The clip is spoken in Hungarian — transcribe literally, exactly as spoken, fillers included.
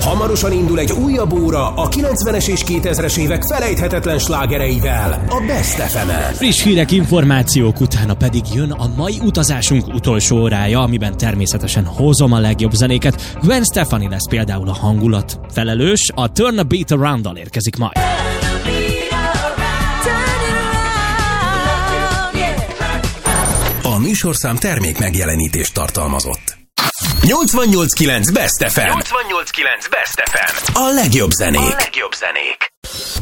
Hamarosan indul egy újabb óra a kilencvenes és kétezres évek felejthetetlen slágereivel, a Best ef emen. Friss hírek, információk utána pedig jön a mai utazásunk utolsó órája, amiben természetesen hozom a legjobb zenéket. Gwen Stefani lesz például a hangulat felelős, a Turn a Beat Around-dal érkezik majd. A műsorszám termék megjelenítést tartalmazott. nyolcvannyolc kilenc Best ef em. nyolcvannyolc kilenc Best ef em. A legjobb zenék. A legjobb zenék.